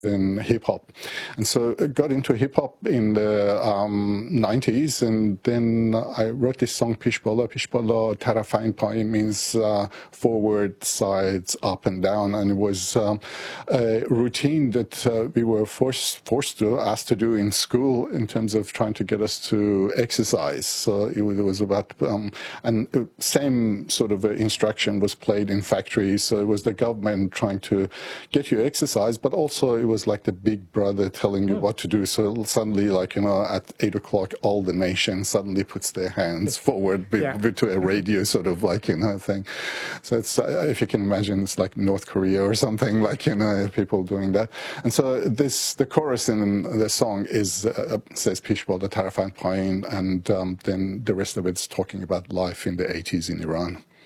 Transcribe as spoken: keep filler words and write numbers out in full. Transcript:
in hip hop, and so I got into hip hop in the um, nineties, and then I wrote this song Pish Bola. Pish Bola Tarafain Pai means uh, forward, sides, up and down, and it was um, a routine that uh, we were forced forced to asked to do in school in terms of trying to get us to exercise. So it was, it was about um, and same sort of instruction was played in factories. So it was the government trying to get you exercise, but also it was like the big brother telling you what to do. So suddenly, like, you know, at eight o'clock, all the nation suddenly puts their hands forward yeah. to a radio sort of like, you know, thing. So it's, uh, if you can imagine, it's like North Korea or something, like, you know, people doing that. And so this, the chorus in the song is, uh, says Pish Bola Tarafan Pain, and um, then the rest of it's talking about life in the eighties in Iran.